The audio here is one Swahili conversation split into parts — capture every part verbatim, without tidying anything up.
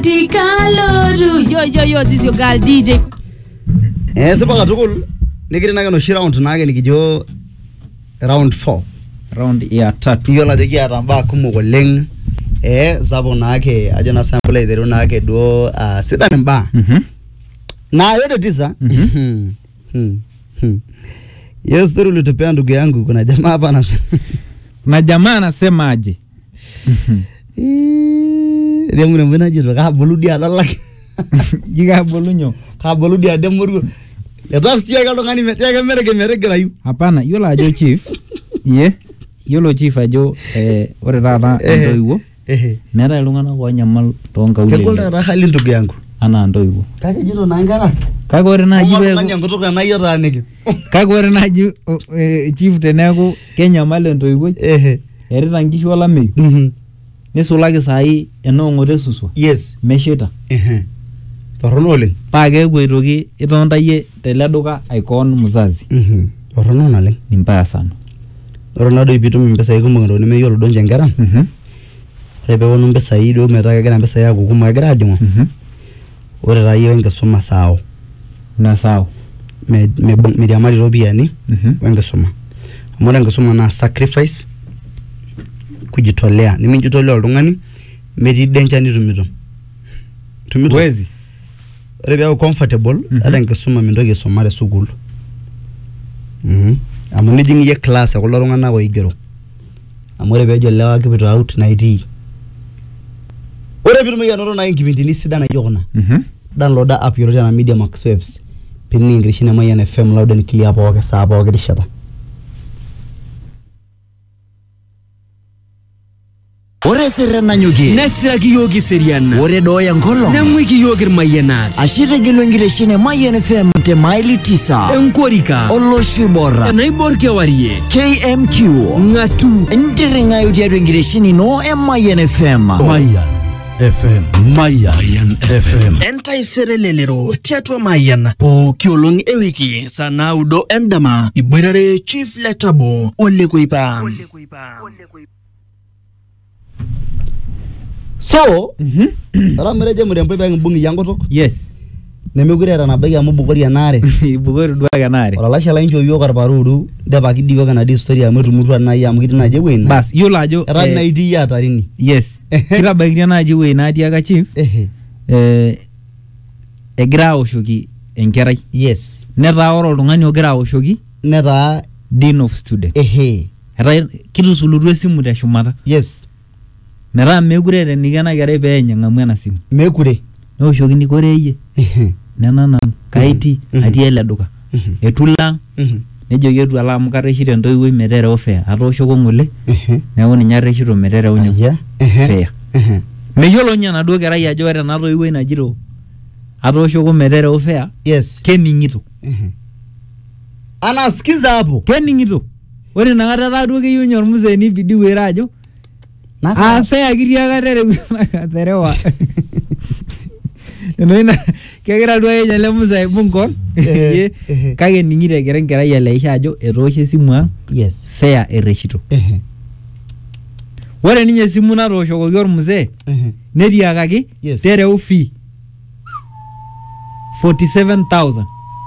katika loru. Yo yo yo, this is your girl D J. Eh, sapa katukul nikiri nake no shi round nake nikijo round four. Round ya tatu. Iyo la jeki atamba kumok oleng. Eh, sapo nake ajo na sample ederu nake duo uh, sidan mba. Mhm. Na yote tisa. Mhm. Mhm. Mhm. Hiyo story ulitupea ndugu yangu, kuna jamaa hapa anasema. Na jamaa anasema aje? Eh, ndio mwana mbona jitu ka boludi adalaki. Jiga bolunyo. Ka boludi ademuru. Leta fsia ka longani metega merege merege rayu. Hapana, yola ajo chief. Ye. Yolo chief ajo eh ore tata ndoiwo. Eh. Mera ilungana kwa nyamal tonga ule. Kegolda rahali ndugu yangu. Ana ndoiwo. Kake jito nangara. Kake ore naji we. Ngani ngotoka na yota niki. Kake ore naji chief teneku Kenya male ndoiwo. Eh. Erita ngishu olameyu. Mhm. Nisulaki sai enongote suswa. Yes. Meshita. Eh. Torono oleng. Pa keeku aitoki itonda yie tele duka aikon mzazi. Mhm. Torono naleng. Ni mbaya sana. Ronaldo ipitum mpesa kumok ndo nemeyiolo donje nkera. Mhm. Ore pewonu mpesa ido metaa kegira mpesa yaku kumok egira ajingu. Mhm. Ore rayiyo enkisuma sao. Na sao. Me me miriamari ropiani. Mhm. Wenkisuma. Amu ore enkisuma na sacrifice, kujitolea. Nimijitolea oltung'ani metii danger nitumito. Tumito. Wezi. Ore peeku comfortable, ata enkisuma mintoki aisumare sukuul. Mhm. Amu nijing iye class kulo tung'anak oigero. Amu ore peejo lewa kipito out na itii. Ore pitumoki anoto na inkipindini sidan naijo kuna. Mhm. Download app yioloti na Media Max Waves. Pining nkirishini e Mayian F M loud and clear pooki saa pooki rishata. Ore serena nyuki Nesiraki yogi seriana. ore doya ngolo Namwiki yogi mayenat. ashire gilo ngireshine Mayian F M te maili tisa Enkorika. Oloshibora Enaibor kewarie. K M Q Ngatu. Ndiringa yutiatu ngireshini no e Mayian F M Mayian F M Mayian F M Entai serelelero tiatua Mayian pooki olong ewiki saa naudo endama iboitare Chief Letabo Ole Koipa. So, Mhm. ora mereje murembo pe mbungi yangotok. Yes. Nemekure era nabaiki amu bukori enare. Ibugori duake enare. Ora lasha laincho yiok orparuru depaki diok ena di story amu etumutua nai amu kitii naje wena. Bas, yolo ajo Era na itii atarini. yes. Kitabakiria naji we natii aka chief. Ehe. Eh egira aoshoki enkerai. Yes. Netaa ore oltung'ani ogira aoshoki Netaa Dean of Student. ehe. Etaa kitusulutua esimu teshumata. Yes. Metaa mekure eteniki ena kerai pee enyang'amu ena simu. Mekure. Neoshokini koreyie. Ehe. Nena nanu kaiti Mhm. atii ele duka. Mhm. Etulang Mhm. nejoki etu ala amu kareshito entoiwuoi metereu fare. Atooshoko ng'ole Ehe. neeku ninye areshito metereu nyoo Aya. Ehe. fare. Ehe. Meyiolo ninye enaduo kerai ajo ore ena toiwuoi najito atooshoko metereu fare Yes. kening'ito. Ehe. Ana sikiza hapo. Kening'ito. Ore inakata taa duo keyieu ninye ormuzee nibidi wera ajo Naka. ah fare kitiaka tereu terewa. Enoina kegira duo ake ele muzee aibung kon. Ehe, ehe. Kake ening'ito egira enkerai aleisha ajo etoosho esimu ang' Yes. fare ereshito. Ehe. Ore ninye esimu natooshokoki ormuzee Ehe. netiakaki Yes. tereu fee forty-seven thousand.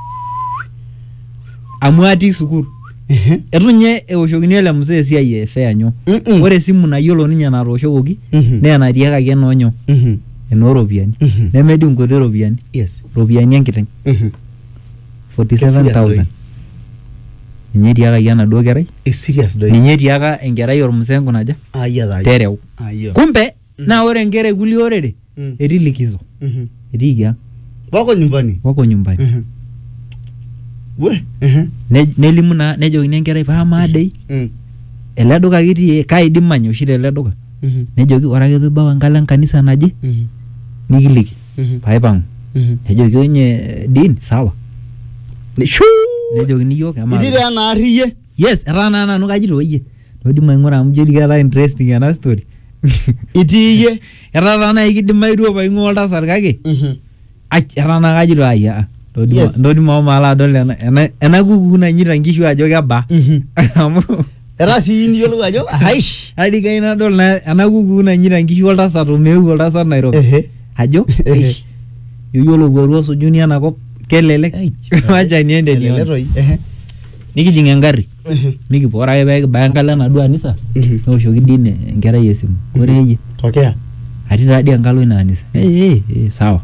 Amu atii sukuul. Ehe. Etu nye eoshokini ele mzee esiai e fare nyoo. Mm-mm. Ore esimu nayiolo ninye natooshokoki Mhm. naa enatiakaki enoo nyoo Mhm. enoo ropiyiani. Mhm. Nemedi nkuti ropiyiani. Yes. Ropiyiani enkiteng' Mhm. forty-seven thousand. Ninye etiakaki enaduo kerai. Is serious doi. Ninye etiaka enkerai ormzee ngunaja Aya dai. tereu. Ayo. Kumbe naa ore nkera kulie orere Mm. etii likizo. Mhm. Etii kiang' Wako nyumbani. wako nyumbani. Mhm. We. Mhm. Ne- Nelimu naa nejokini enkerai paa maadei Mm. ele duka kitii kaidim anya oshi tele duka. Mhm. Nejoki ore ake piibau enkalo enkanisa naje Mhm. nikiliki Mhm. paipang'u. Mhm. Nejoki onye Dean sawa. Ni shuu. Nejokini yiok ema. Itii taa naariye. Yes, etaa naa nanu kajito oyie. Oidim aing'ura amu ijo ketaa interesting ena story. Itii yie. Etaa taa nai kidimayu duo paing'ua oltasat kake Mhm. ach etaa naa kajito aya. Yes. Ndodi mao mala adol ena ena ena kuku nanyita nkishu ajo keba. Mhm. Amu Era sii niyiolou ajo aish. Hadi kai nadol na ena kuku nanyita nkishu oltasat omeu oltasat Nairobi. Ehe. ajo yiolo goro so junior na kop kelelek wacha niende nione nikijing engari nikipora ake bayankala na dua nisa noshoki dine enkerai esimu ore yeye tokea ati tadi enkalo ina anisa eh eh eh sawa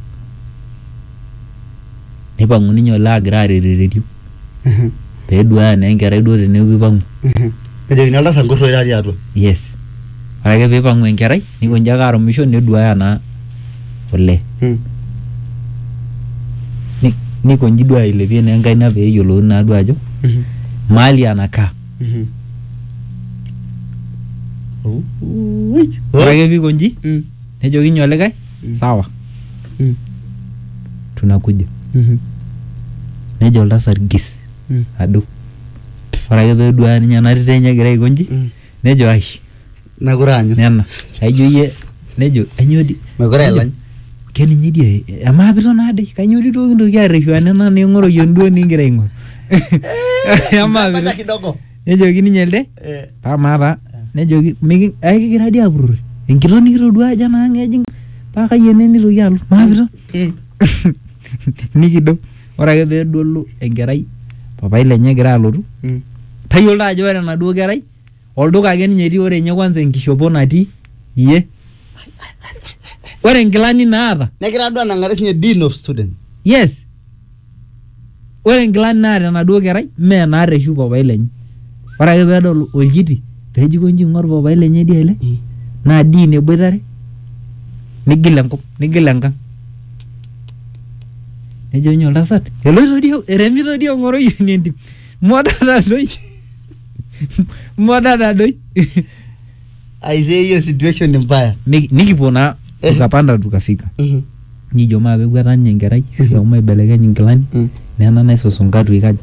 nipangu ninyo la agira rereretiu pedua na enkerai duo teneku ipangu kejo kinalda sangoro irari atua yes ake pepangu enkerai nikonja karo mission nedua na ole ni nikonji dua ile pia na enkai na pe yolo na dua ajo mali anaka ake vikonji nejo kinyole kai sawa tunakuja nejo ltasar gis ado ake pedua ninya naritenya gira ikonji nejo ai nakuranyu nena aijo ye nejo anyodi mekore elany keni nyidi ama bito nade kanyodi do ndo kiareshu anena ningoro yondo ningira ingor ama bito kidogo nejo kininyelde pa mara nejo miki ai kigira dia bururi enkito nikiro dua aja na ngejing pa kayene nito yalu ma bito nikido ora ke bedolu engerai papai lenye gira alotu tayolda ajo ore na duo gerai olduka ake ninye etii ore nye kwanza enkishopo natii iye ore nkilani naata negira duo nangare sinye dean of student yes ore nkilani naata enaduo kerai mee naareshu papai lenye ore ake peedol oljiti peejiko nji ng'or papai lenye diele naa dean eboitare nigil enkop nigil enkang nejo nyo oltasat eloito dio eremito dio ng'oroi enentim modata doi modata doi aisee hiyo situation ni mbaya nikipona tukapanda tukafika nijo mabe gwata nye ngerai yomo ibelekenya nkilani nena naisosongatu ikaja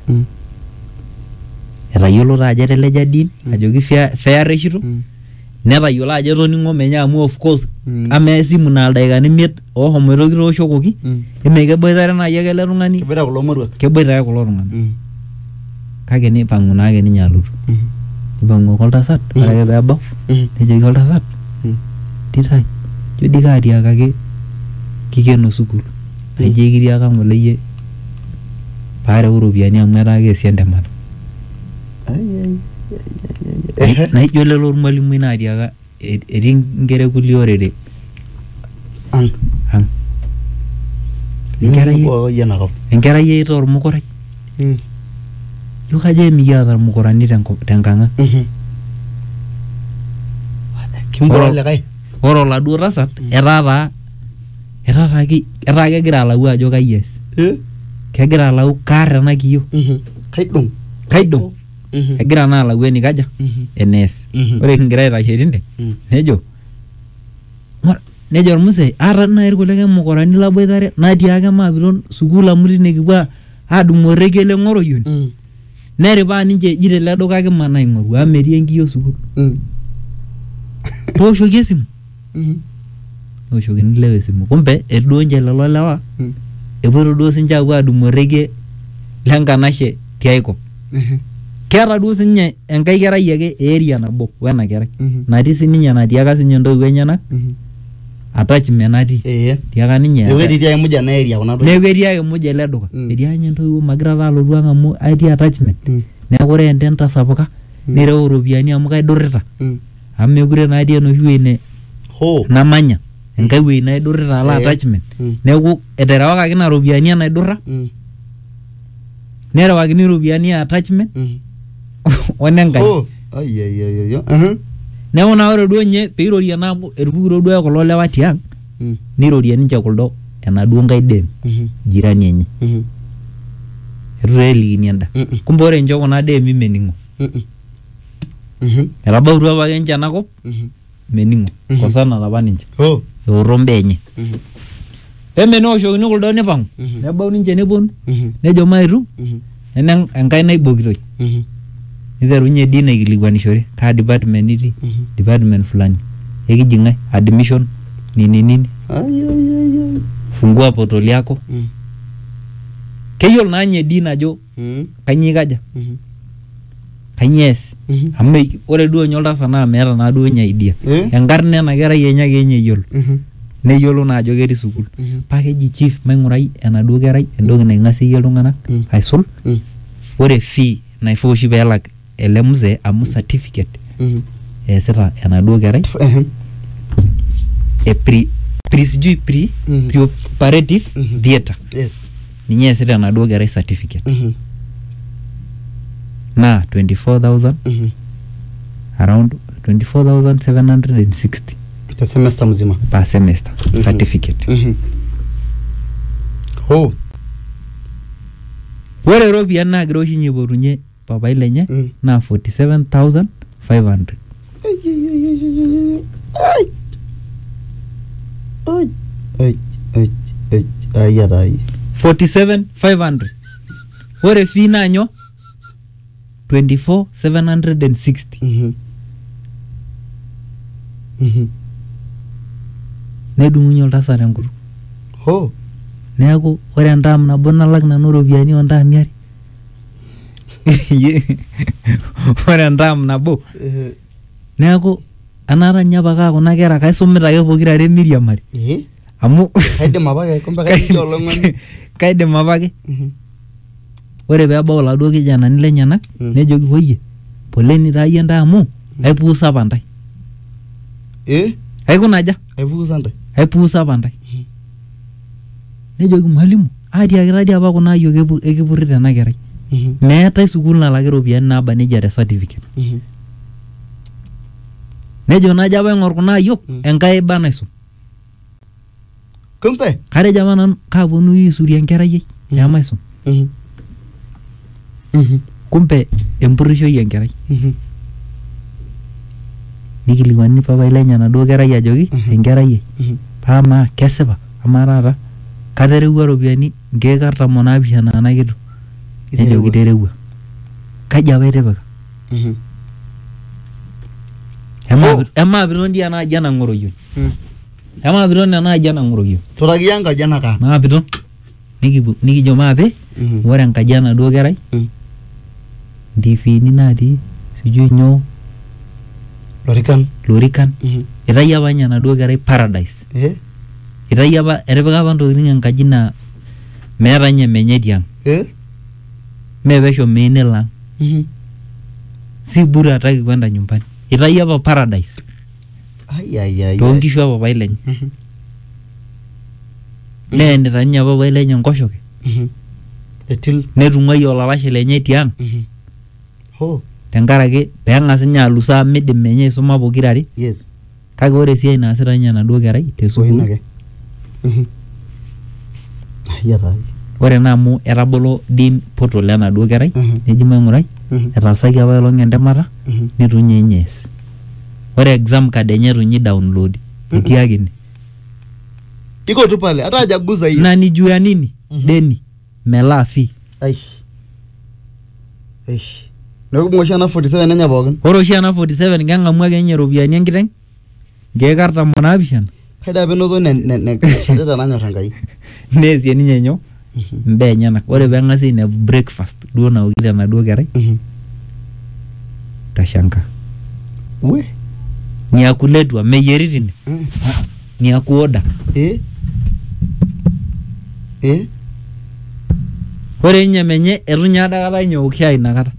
etayolo taje teleja din ajoki fair reshito netayiolo ajo toningo menya amu of course ama esimu na aldaikani miet ohomo itokito oshokoki emeke boitare na yake le tungani keboita kulo moruak keboita kulo tungani kake ni pangu na ake ninye alotu ibango koltasat ore beba nejo koltasat titai jodi ka dia kake kikeno sukul aje kiria ka ngoleye pare urobiani amara ke siende mata na ijo lelo mwalimu ina dia ka erin ngere kuliorere ang ang ngere ko yana ko ngere ye tor mukorai yo kaje mi ya dar mukorani tenkanga kimbora le kai oro la du rasat erara erara ki erara kegira lau ajo kai yes kegira lau kar na kiyo kaidong kaidong egira na lau eni kaja enes ore kingira ira sherinde nejo nejo muse ara na irkolege mukorani la boitare na tiake ma bilon sukula muri nekibwa adumoreke le ngoro yoni neriba ninje jire le doka ke mana ingoru ameri enkiyo sukul tosho kesimu tosho kinile simu kumbe edo nje lolo lewa eboro do sinja kwa adumoreke langanashe tiaiko kera do sinye enkai kerai yake area nabo wena kerai nati sininye na tiaka sinye ndo wenyana attachment nati eh tiaka ninye ewedi dia muja na area kuna do newedi ake muja le doka edia nye ndo magira la lo duanga mu id attachment neeku ore ententa sapuka nireu ropiani amu kaidurita amu gure na dia no hiwene ho namanya enkai wei naidurita la attachment neeku eterawaka kina ropiani naidurra nerawaki ni ropiani attachment onengai ho ay ay ay ay aha neeku na ore duo nye peiroria na erukuro duo kulo lewa tiang niroria ninche kuldo enaduo ngai dem jirani enye really nienda kumbe ore njo kuna dem meningo erabautua apa kenche anakop meningo kosana lapa ninche ho eurombe enye pemenooshokini kuldo nipangu nebau ninche neponu nejo maitu ene enkai naibokitoi niterunye dii naikilikuanishore ka department iti department fulani ekijingai admission nini nini ay ay ay fungua portal yako keyiolo na nye dii najo kanyi kaja kanyes amme ore duo nyolta sana meeta na duo nya idea enkarne na kerai enya kenye yiolo neyiolo naa ajo ketii sukuul Mhm. paa keji chief maing'urai enaduo kerai entoki naing'asieyie iltung'anak Mm. aisul Mm. ore fee naifaa oshi peelak ele mzee amu certificate Mhm. eesita enaduo kerai Ehem. e pre pre sijui pre Mhm. preoperative Mhm. theatre Yes. ninye eesita enaduo kerai certificate Mhm. naa twenty-four thousand Mhm. around twenty-four thousand seven hundred sixty Te semester mzima. per semester Mhm. certificate Mhm. Oh. ore iropiyiani naagira oshi ninye aipotunye papai lenye Mm. naa forty-seven thousand five hundred Ai. Ai. Ai. Ai. Ai atai. forty-seven five hundred ore fee naa nyoo twenty-four seven hundred sixty Mhm. Mhm. nedung'unye oltasat enkutuk Oh. neeku ore entaam nabo nalak nanu iropiyiani ontaami are ore entaam nabo Eh. neeku anaata ninye apa kaa kuna kera kaisumita ake pokirare miriamari Eh. amu Kaidim apake kumbe kaidim olong'oni. kaidim apake Mhm. ore peebau iladuo kijanani lenyenak Mm. nejoki hoyie poleni taa yie ntae amu aipuusa apa ntae Eh. aikunaja Aifuusa ntae. aipuusa apa ntae Mhm. nejoki mwalimu atiakita dii apa kuna ayiok epu- ekipurrita ena kerai Mhm. meetai sukuul nalaki iropiyiani naaba nejia te certificate Mhm. nejo najo apa aing'or kuna ayiok Mm. enkai iba naisum Kumbe. katejo apa nanu kaaponu aisurie enkerai ai Mm. peemaisum Mhm. Mhm. kumbe empurrishoi enkerai Mhm. nikilikuani papai lenye enaduo kerai ajoki Mhm. enkerai ai Mhm. paamaa kesipa amaa taata katerewua iropiyiani nkeek artam onaapishana ena kitu nejo kiterewua kaji apa itipika Mhm. emaa Oh. emaa piton dii enaaji enang'oroyion Mm. emaa piton enaaji enang'oroyion Totaki enkaji enaka. maa piton nikipuo nikijo maape Mhm. ore enkaji enaduo kerai Mm. ntifiini natii sijui nyoo Lorikan. lorikan Mhm. itayio apa ninye enaduo kerai paradise Eh. itayio apa etipika apa ntokitin enkaji naa meeta ninye menye tiang Eh. mee pesho mei nelo ang Mhm. si bure hataki kwenda nyumbani itayio apa paradise Ai ai ai. toonkishu apa papai lenye Mhm. neenita ninye papai lenye enkoshoke Mhm. Etil. netung'uayie olalashe lenye tiang Mhm. Oh. tenkaraki peeng'as ninye alusaa midim menye aisuma pokirare Yes. kake ore esiai naasita ninye enaduo kerai te Sukuul sukuul ake. Mhm. Ai atai. ore naa amu etabolo dean portal enaduo kerai Mhm. neji maing'urai Mhm. etaasaki apa elong entemata Mhm. netu ninye ninye ees ore exam card enye etu ninye download etii ake ine Iko tu pale. Hata hajaguza hiyo. na ni juu ya nini Mhm. deni melaa fee Aish. Aish. Nekubung'oshi ena forty-seven enye pookin. ore oshi ena forty-seven keng'amu ake ninye iropiyiani enkiteng nkeek artam onaapishana Kaida apa enoto ne ne ne sheteta nanyor Enkai. neesie ninye nyoo Mhm. mbaa enyenak ore peeng'asi aine breakfast duo naokito enaduo kerai Mhm. tashanga We. niakuletwa meyieri tine Mhm. niakuoda Eh. Eh. ore ninye menye etu nye adakata ninye eok shai inakata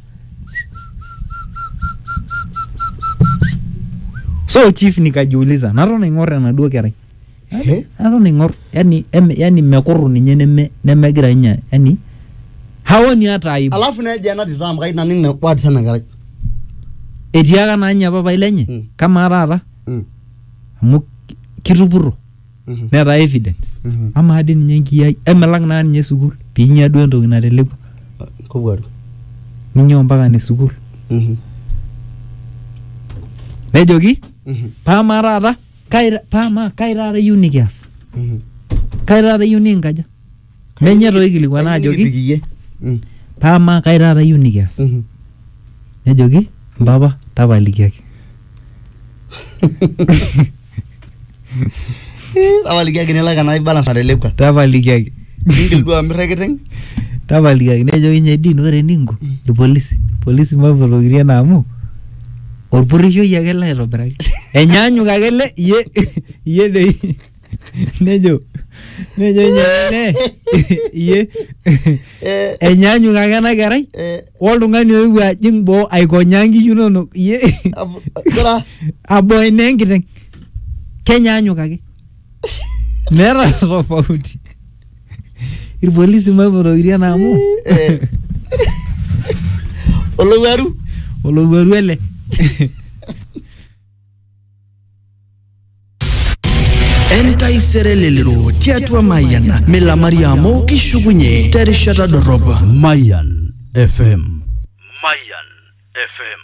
so chief nikajiuliza naton aing'or enaduo kerai Eh. naton aing'or yani eme, yani mekurru ninye neme nemegira ninye yani haoni hata aibu Alafu neja ena tito amu kayieu naning ne kwad sana kerai. etiaka naa ninye papai lenye Mm. kamaa taata Mm. amu kitupurro Mhm. neeta evidence Mhm. ama adi ninye nkiyai emelak naa ninye sukuul piinya duo entoki natelekua Kobwaru. ninyoo mpaka ne sukuul Mhm. nejoki Mhm. paamaa taata kai paamaa kai taata iyieu nikias Mhm. kai taata iyieu nikinkaja menye toi ikilikuana Kayieu ajoki nikipik iyie. Mm. paamaa kai taata iyieu nikias Mhm. nejoki mpapa tapalikiaki Tapalikiaki nilak ena balance natelekua. tapalikiaki Ingil duo amirr ekiteng. tapalikiaki nejoki nye din ore ninko irpolisi irpolisi mapolokirie naa amu orpurrishoi ake ele aitobiraki enyaanyuk ake ele iyie iyie dei Nejo. Nejo nyale. Iye. Enyanyu kagena kerai. Oltung'ani oewuo ajing boo aikonyangi yunono. Iye. Kora. Abo enenkiteng. Kenyanyu kake. Meeta tofauti. Irpolisi maipotokiti ena amu. Olowuaru. Olowuaru ele. Entaisere lelero tiatua Mayan mela Mariamo kishukunye terishata doropa. Mayan F M. Mayan F M.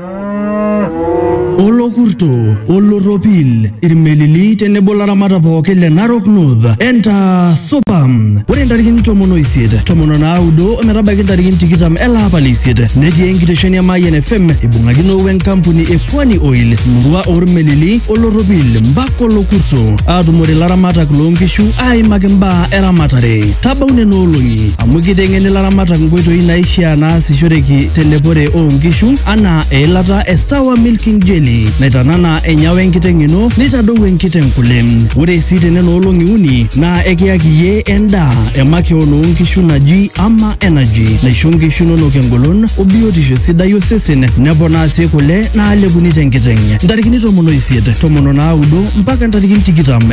Olokurto, Oloropil, Irmelili tenebo laramata pookin le Narok North, enta Sopam. Ore ntarikini tomon oisiet, tomon naudo ometabaiki ntarikini tikitam elapa leisiet, netii enkitesheni e Mayan F M ibung'akino wenkampuni e Pwani Oil, murua Ormelili, Oloropil, mpaka Olokurto, aatumore laramatak loonkishu aimaki mbaa eramatare. Tabau nena olong'i amu kiteng'eni laramatak nkoitoi naishaa naasishoreki telepore oonkishu anaa eilata e Sawa Milking Jelly naitanana enyawa enkiteng ino nitadou enkiteng kule. Ore sii tenena olong'i uni naa ekiyaki yie endaa emakeon oonkishu naji Ama Energy naisho nkishu inonok engolon o biotisho sidai osesen neponaa sii kule naalepuni tenkiteng. Ntarikini tomon oisiet, tomon naudo mpaka ntarikini tikitam